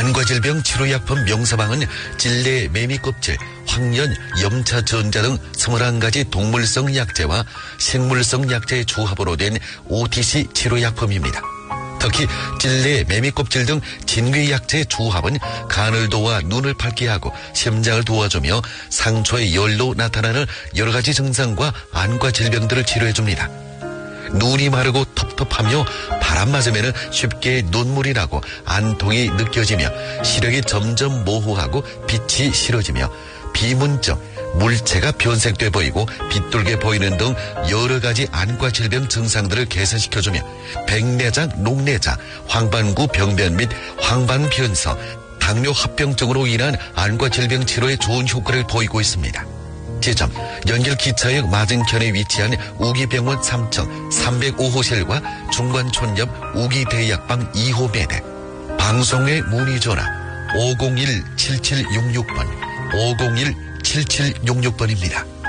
안과질병 치료약품 명사방은 찔레 매미껍질, 황련, 염차 전자 등 21가지 동물성 약재와 식물성 약재의 조합으로 된 OTC 치료약품입니다. 특히 찔레, 매미껍질 등 진귀약재의 조합은 간을 도와 눈을 밝게 하고 심장을 도와주며 상처의 열로 나타나는 여러 가지 증상과 안과 질병들을 치료해줍니다. 눈이 마르고 텁텁하며 바람 맞으면 쉽게 눈물이 나고 안통이 느껴지며 시력이 점점 모호하고 빛이 싫어지며 비문증, 물체가 변색돼 보이고 빗돌게 보이는 등 여러 가지 안과 질병 증상들을 개선시켜주며 백내장, 녹내장, 황반구 병변 및 황반변성, 당뇨 합병증으로 인한 안과 질병 치료에 좋은 효과를 보이고 있습니다. 지점 연결기차역 맞은편에 위치한 우기병원 3층 305호실과 중관촌 옆 우기대약방 2호 매대. 방송의 문의전화 501-7766번 501-7766번입니다.